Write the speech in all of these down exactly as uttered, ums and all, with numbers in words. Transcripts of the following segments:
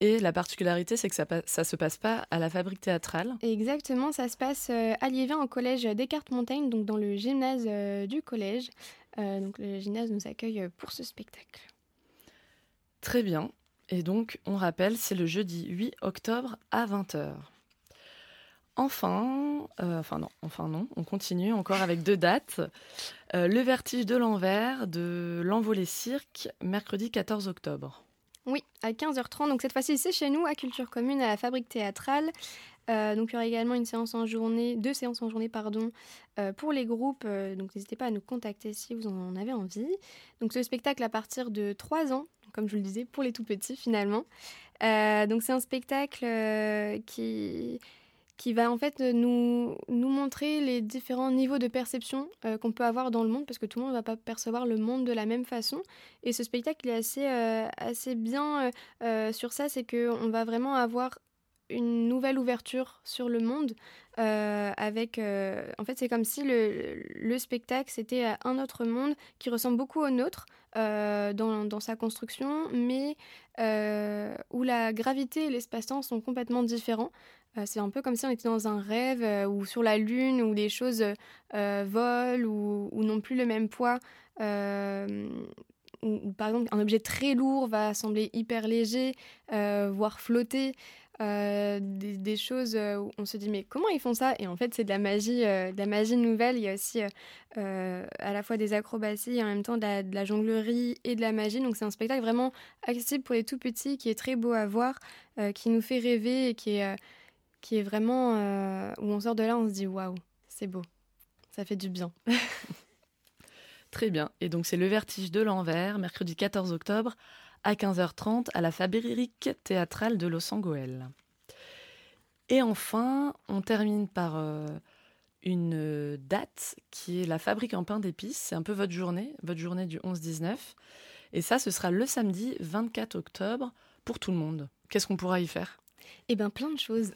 Et la particularité, c'est que ça ne se passe pas à la Fabrique théâtrale. Exactement, ça se passe euh, à Liévin, au collège Descartes-Montaigne, donc dans le gymnase euh, du collège. Euh, donc le gymnase nous accueille pour ce spectacle. Très bien. Et donc, on rappelle, c'est le jeudi huit octobre à vingt heures. Enfin, euh, enfin non, enfin non, on continue encore avec deux dates. Euh, le Vertige de l'Envers de l'Envolée Cirque, mercredi quatorze octobre. Oui, à quinze heures trente, donc cette fois-ci c'est chez nous, à Culture Commune, à la Fabrique théâtrale. Euh, donc il y aura également une séance en journée, deux séances en journée pardon, euh, pour les groupes, euh, donc n'hésitez pas à nous contacter si vous en avez envie. Donc ce spectacle à partir de trois ans, comme je vous le disais, pour les tout petits finalement. Euh, donc c'est un spectacle euh, qui... qui va en fait nous, nous montrer les différents niveaux de perception euh, qu'on peut avoir dans le monde, parce que tout le monde ne va pas percevoir le monde de la même façon. Et ce spectacle est assez, euh, assez bien euh, euh, sur ça, c'est qu'on va vraiment avoir une nouvelle ouverture sur le monde. Euh, avec, euh, en fait, c'est comme si le, le spectacle, c'était un autre monde qui ressemble beaucoup au nôtre euh, dans, dans sa construction, mais euh, où la gravité et l'espace-temps sont complètement différents. Euh, c'est un peu comme si on était dans un rêve euh, ou sur la lune où les choses euh, volent ou, ou n'ont plus le même poids. Euh, ou, ou par exemple, un objet très lourd va sembler hyper léger, euh, voire flotter. Euh, des, des choses où on se dit mais comment ils font ça? Et en fait c'est de la magie, euh, de la magie nouvelle. Il y a aussi euh, euh, à la fois des acrobaties et en même temps de la, de la jonglerie et de la magie. Donc c'est un spectacle vraiment accessible pour les tout petits, qui est très beau à voir, euh, qui nous fait rêver et qui est euh, qui est vraiment euh, où on sort de là, on se dit waouh, c'est beau, ça fait du bien. Très bien. Et donc c'est le Vertige de l'Envers, mercredi quatorze octobre à quinze heures trente à la Fabrique théâtrale de Los-Angeles. Et enfin, on termine par euh, une date qui est la Fabrique en pain d'épices. C'est un peu votre journée, votre journée du onze dix-neuf. Et ça, ce sera le samedi vingt-quatre octobre pour tout le monde. Qu'est-ce qu'on pourra y faire? Eh bien, plein de choses.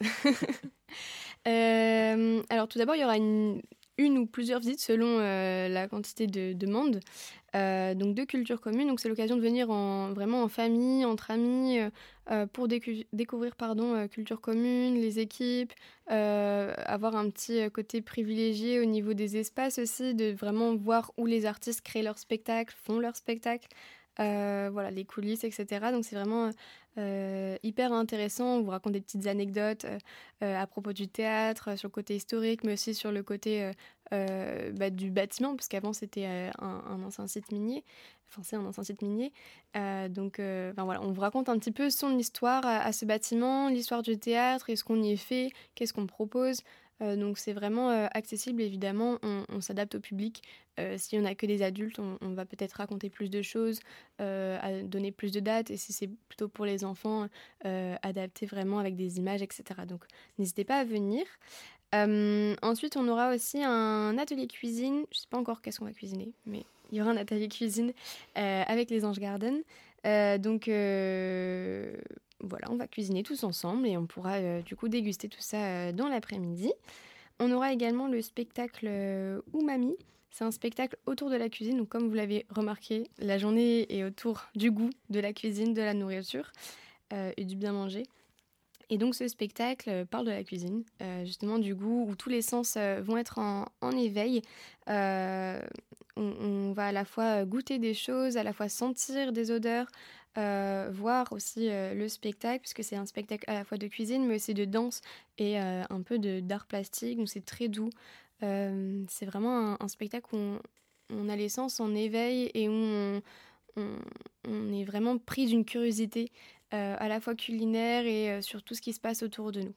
euh, alors, tout d'abord, il y aura une, une ou plusieurs visites selon euh, la quantité de demandes. Euh, donc, de culture commune. Donc, c'est l'occasion de venir en, vraiment en famille, entre amis, euh, pour décu- découvrir pardon, euh, culture commune, les équipes, euh, avoir un petit côté privilégié au niveau des espaces aussi, de vraiment voir où les artistes créent leur spectacle, font leur spectacle. Euh, voilà, les coulisses, et cetera. Donc c'est vraiment euh, hyper intéressant. On vous raconte des petites anecdotes euh, euh, à propos du théâtre, euh, sur le côté historique, mais aussi sur le côté euh, euh, bah, du bâtiment, parce qu'avant c'était euh, un, un ancien site minier. Enfin, c'est un ancien site minier. Euh, donc euh, voilà, on vous raconte un petit peu son histoire à, à ce bâtiment, l'histoire du théâtre et ce qu'on y est fait, qu'est-ce qu'on propose. Euh, donc c'est vraiment euh, accessible, évidemment, on, on s'adapte au public. Euh, si on n'a que des adultes, on, on va peut-être raconter plus de choses, euh, à donner plus de dates, et si c'est plutôt pour les enfants, euh, adapter vraiment avec des images, et cetera. Donc n'hésitez pas à venir. Euh, ensuite, on aura aussi un atelier cuisine. Je ne sais pas encore qu'est-ce qu'on va cuisiner, mais il y aura un atelier cuisine euh, avec les Anges Garden. Euh, donc euh, voilà, on va cuisiner tous ensemble et on pourra euh, du coup déguster tout ça euh, dans l'après-midi. On aura également le spectacle euh, Umami. C'est un spectacle autour de la cuisine. Donc comme vous l'avez remarqué, la journée est autour du goût, de la cuisine, de la nourriture euh, et du bien manger. Et donc ce spectacle parle de la cuisine, euh, justement du goût, où tous les sens euh, vont être en, en éveil. Euh, on, on va à la fois goûter des choses, à la fois sentir des odeurs, euh, voir aussi euh, le spectacle, puisque c'est un spectacle à la fois de cuisine, mais aussi de danse et euh, un peu de, d'art plastique, donc c'est très doux. Euh, c'est vraiment un, un spectacle où on, on a les sens en éveil et où on, on, on est vraiment pris d'une curiosité euh, à la fois culinaire et euh, sur tout ce qui se passe autour de nous.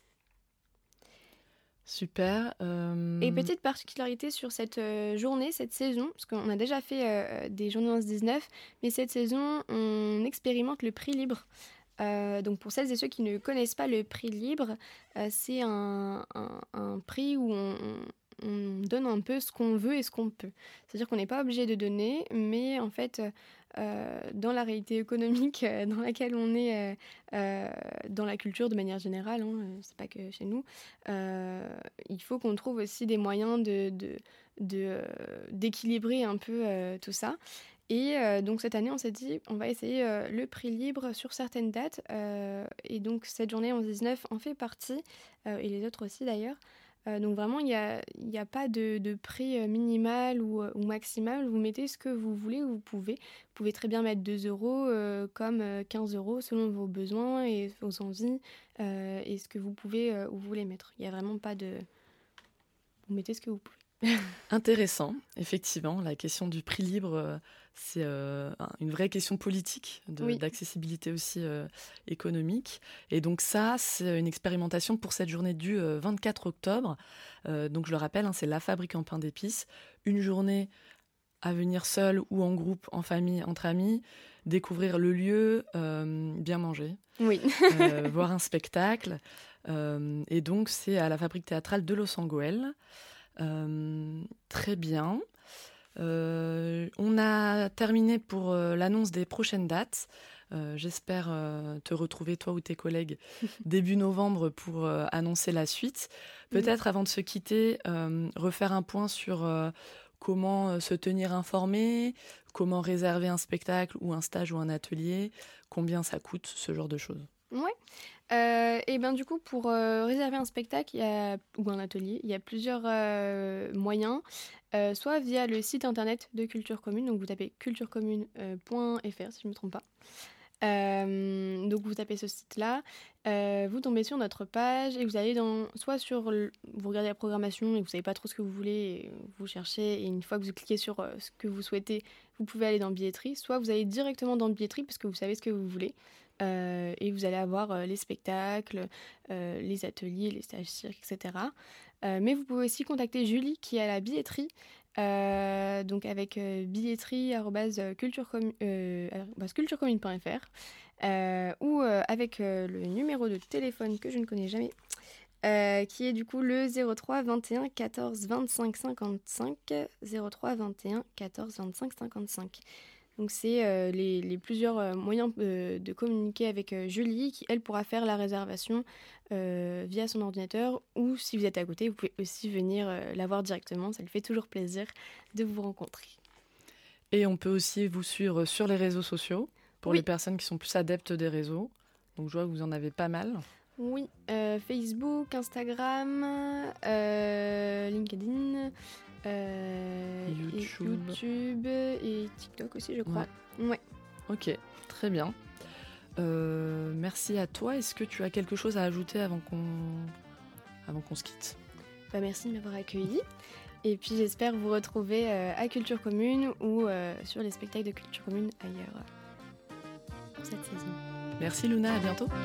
Super. Euh... Et petite particularité sur cette euh, journée, cette saison, parce qu'on a déjà fait euh, des journées onze dix-neuf, mais cette saison, on expérimente le prix libre. Euh, donc pour celles et ceux qui ne connaissent pas le prix libre, euh, c'est un, un, un prix où on, on donne un peu ce qu'on veut et ce qu'on peut. C'est-à-dire qu'on n'est pas obligé de donner, mais en fait, euh, dans la réalité économique euh, dans laquelle on est, euh, euh, dans la culture de manière générale, hein, c'est pas que chez nous, euh, il faut qu'on trouve aussi des moyens de, de, de, euh, d'équilibrer un peu euh, tout ça. Et euh, donc cette année, on s'est dit, on va essayer euh, le prix libre sur certaines dates. Euh, et donc cette journée onze dix-neuf en fait partie, euh, et les autres aussi d'ailleurs. Euh, donc vraiment, il n'y a, il y a pas de, de prix euh, minimal ou, euh, ou maximal. Vous mettez ce que vous voulez, vous pouvez. Vous pouvez très bien mettre deux euros euh, comme euh, quinze euros selon vos besoins et vos envies euh, et ce que vous pouvez euh, où vous voulez mettre. Il n'y a vraiment pas de... Vous mettez ce que vous pouvez. Intéressant, effectivement. La question du prix libre, euh, c'est euh, un- une vraie question politique, de- Oui, d'accessibilité aussi euh, économique. Et donc ça, c'est une expérimentation pour cette journée du euh, vingt-quatre octobre. Euh, donc je le rappelle, hein, c'est La Fabrique en pain d'épices. Une journée à venir seul ou en groupe, en famille, entre amis, découvrir le lieu, euh, bien manger, oui. euh, voir un spectacle. Euh, et donc c'est à la Fabrique théâtrale de Los Angeles. Euh, très bien. Euh, on a terminé pour euh, l'annonce des prochaines dates. Euh, j'espère euh, te retrouver, toi ou tes collègues, début novembre pour euh, annoncer la suite. Peut-être avant de se quitter, euh, refaire un point sur euh, comment euh, se tenir informé, comment réserver un spectacle ou un stage ou un atelier, combien ça coûte, ce genre de choses. Ouais. Euh, et ben du coup, pour euh, réserver un spectacle il y a, ou un atelier, il y a plusieurs euh, moyens. Euh, soit via le site internet de Culture Commune, donc vous tapez culturecommune point f r si je ne me trompe pas. Euh, donc vous tapez ce site-là, euh, vous tombez sur notre page et vous allez dans, soit sur, le- vous regardez la programmation et vous savez pas trop ce que vous voulez, et vous cherchez et une fois que vous cliquez sur euh, ce que vous souhaitez, vous pouvez aller dans billetterie, soit vous allez directement dans billetterie parce que vous savez ce que vous voulez. Euh, et vous allez avoir euh, les spectacles, euh, les ateliers, les stages cirques, et cetera. Euh, mais vous pouvez aussi contacter Julie qui est à la billetterie, euh, donc avec euh, billetterie arobase culturecommu- euh, arobase culturecommune point f r euh, ou euh, avec euh, le numéro de téléphone que je ne connais jamais, euh, qui est du coup le zéro trois vingt et un quatorze vingt-cinq cinquante-cinq, zéro trois vingt et un quatorze vingt-cinq cinquante-cinq. Donc c'est euh, les, les plusieurs euh, moyens euh, de communiquer avec euh, Julie, qui elle pourra faire la réservation euh, via son ordinateur, ou si vous êtes à côté, vous pouvez aussi venir euh, la voir directement, ça lui fait toujours plaisir de vous rencontrer. Et on peut aussi vous suivre sur les réseaux sociaux, pour les Oui, personnes qui sont plus adeptes des réseaux. Donc je vois que vous en avez pas mal. oui, euh, Facebook, Instagram, euh, LinkedIn, euh, et YouTube. YouTube et TikTok aussi, je crois. Ouais. Ok, très bien. Euh, merci à toi. Est-ce que tu as quelque chose à ajouter avant qu'on, avant qu'on se quitte ? Bah, merci de m'avoir accueilli. Et puis j'espère vous retrouver euh, à Culture Commune ou euh, sur les spectacles de Culture Commune ailleurs euh, pour cette saison. Merci Luna, à bientôt.